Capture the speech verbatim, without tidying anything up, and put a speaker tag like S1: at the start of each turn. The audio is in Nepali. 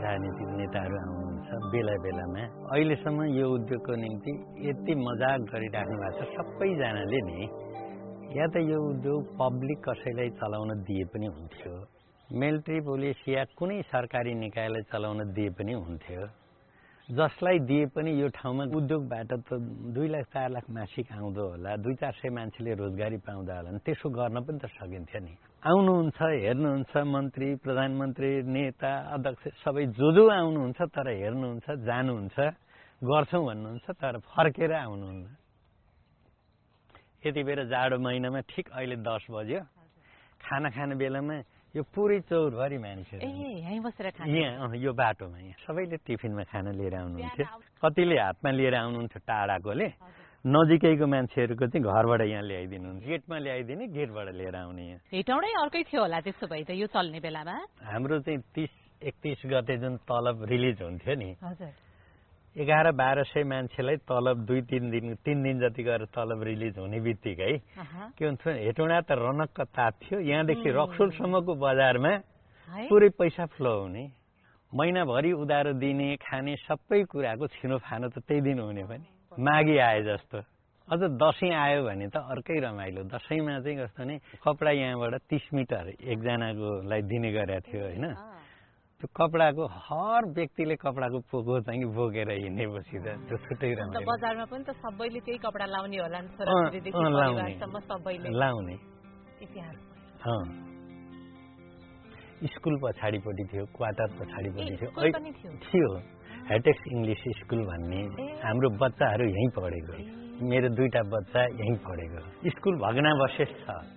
S1: राजनीतिक नेताहरू आउनुहुन्छ बेला बेलामा। अहिलेसम्म यो उद्योगको निम्ति यति मजाक गरिराख्नु भएको छ सबैजनाले नि, या त यो उद्योग पब्लिक कसैलाई चलाउन दिए पनि हुन्थ्यो, मिलिट्री पुलिस या कुनै सरकारी निकायलाई चलाउन दिए पनि हुन्थ्यो। जसलाई दिए पनि यो ठाउँमा उद्योगबाट त दुई लाख चार लाख मासिक आउँदो होला, दुई चार सय मान्छेले रोजगारी पाउँदा होला नि, त्यसो गर्न पनि त सकिन्थ्यो नि। आउनुहुन्छ, हेर्नुहुन्छ, मन्त्री, प्रधानमन्त्री, नेता, अध्यक्ष सबै जो जो आउनुहुन्छ, तर हेर्नुहुन्छ, जानुहुन्छ, गर्छौँ भन्नुहुन्छ, तर फर्केर आउनुहुन्न। यति बेला जाडो महिनामा ठिक अहिले दस बज्यो, खाना खाने बेलामा यो पुरै चौरभरि मानिसहरू
S2: यहीँ बसेर खाना,
S1: यहाँ यो बाटोमा यहाँ सबैले टिफिनमा खाना लिएर आउनुहुन्थ्यो। कतिले हातमा लिएर आउनुहुन्थ्यो टाढाकोले, नजिकैको मान्छेहरूको चाहिँ घरबाट यहाँ ल्याइदिनुहुन्छ, गेटमा ल्याइदिने, गेटबाट लिएर आउने। यहाँ
S2: हेटौँडै अर्कै थियो होला त्यसो भए त यो चल्ने बेलामा।
S1: हाम्रो चाहिँ तिस एकतिस गते जुन तलब रिलिज हुन्थ्यो नि,
S2: हजुर,
S1: एघार बाह्र सय मान्छेलाई तलब दुई तिन दिन तिन दिन जति गरेर तलब रिलिज हुने बित्तिकै के हुन्थ्यो, हेटौँडा त रनक्क तात्थ्यो। यहाँदेखि रक्सोलसम्मको बजारमा पुरै पैसा फ्लो हुने, महिनाभरि उधारो दिने, खाने सबै कुराको छिनोफानो त त्यही दिन हुने पनि। माघी आए जस्तो, अझ दसैँ आयो भने त अर्कै रमाइलो। दसैँमा चाहिँ कस्तो नि, कपडा यहाँबाट तिस मिटर एकजनाकोलाई दिने गरेको थियो होइन। त्यो कपडाको हर व्यक्तिले कपडाको पोको चाहिँ बोकेर हिँडेपछि त त्यो छुट्टै रमाइलो।
S2: बजारमा पनि त सबैले त्यही कपडा लाउने होला नि, छोराछोरीदेखि परिवारसम्म सबैले
S1: लाउने।
S2: इतिहास
S1: स्कुल पछाडिपट्टि थियो, क्वार्टर पछाडिपट्टि थियो,
S2: थियो
S1: हेटेक्स इङ्ग्लिस स्कुल भन्ने। हाम्रो बच्चाहरू यहीँ पढेको, मेरो दुईटा बच्चा यहीँ पढेको। स्कुल भग्नावशेष छ।